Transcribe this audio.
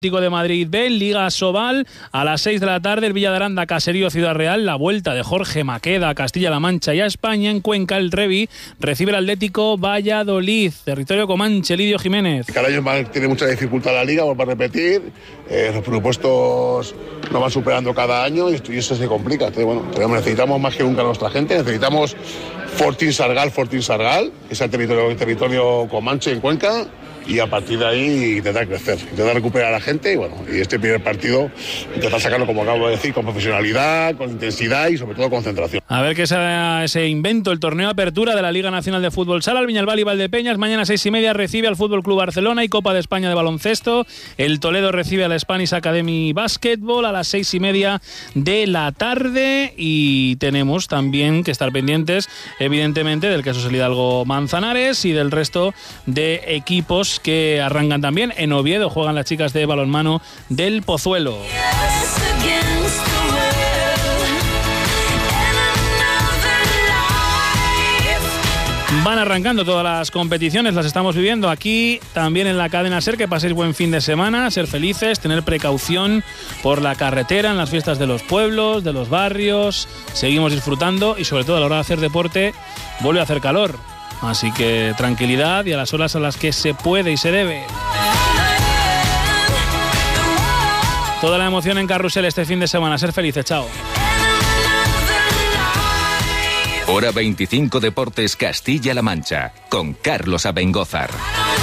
de Madrid B, Liga Sobal, a las 6 de la tarde, el Villa de Aranda, Caserío, Ciudad Real, la vuelta de Jorge Maqueda a Castilla-La Mancha y a España. En Cuenca, el Revi recibe el Atlético Valladolid, territorio comanche. Lidio Jiménez. Cada año tiene mucha dificultad la Liga, vuelvo a repetir, los presupuestos nos van superando cada año y eso se complica. Entonces, bueno, necesitamos más que nunca a nuestra gente, necesitamos Fortín Sargal, que es el territorio comanche en Cuenca, y a partir de ahí intentar crecer, intentar recuperar a la gente y este primer partido intentar sacarlo, como acabo de decir, con profesionalidad, con intensidad y sobre todo concentración. A ver qué será ese invento, el torneo de apertura de la Liga Nacional de Fútbol Sala. El Viñalbal y Valdepeñas mañana a 6:30 recibe al Fútbol Club Barcelona y Copa de España de baloncesto. El Toledo recibe a la Spanish Academy Basketball a las 6:30 de la tarde, y tenemos también que estar pendientes evidentemente del Quesos El Hidalgo Manzanares y del resto de equipos que arrancan también. En Oviedo juegan las chicas de balonmano del Pozuelo. Van arrancando todas las competiciones, las estamos viviendo aquí también en la cadena SER. Que paséis buen fin de semana, ser felices, tener precaución por la carretera, en las fiestas de los pueblos, de los barrios. Seguimos disfrutando y sobre todo a la hora de hacer deporte vuelve a hacer calor. Así que tranquilidad y a las horas a las que se puede y se debe. Toda la emoción en Carrusel este fin de semana. Ser felices, chao. Hora 25 Deportes Castilla-La Mancha, con Carlos Abengózar.